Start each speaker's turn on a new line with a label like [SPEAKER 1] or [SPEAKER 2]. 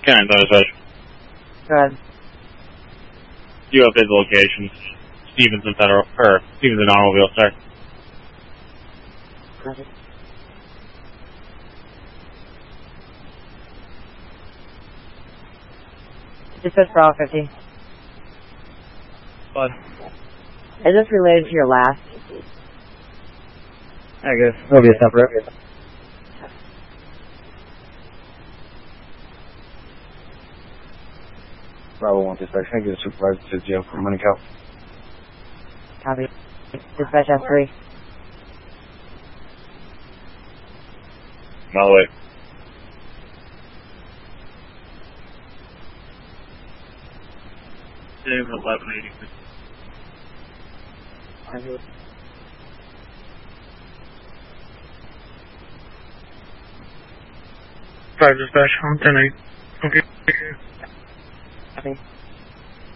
[SPEAKER 1] Canine dispatch.
[SPEAKER 2] Go ahead.
[SPEAKER 1] You have his location. Stevenson Federal, or Stevenson Automobile, sorry.
[SPEAKER 2] Dispatch for all 50.
[SPEAKER 1] What?
[SPEAKER 2] Is this related to your last?
[SPEAKER 3] I guess it'll be a separate. Bravo 1 dispatch. Thank you, supervisor to jail for money count.
[SPEAKER 2] Copy. Dispatch S3.
[SPEAKER 1] No, wait. David 1186.
[SPEAKER 4] Five dispatch, I'm 10-8. Okay.
[SPEAKER 2] Copy.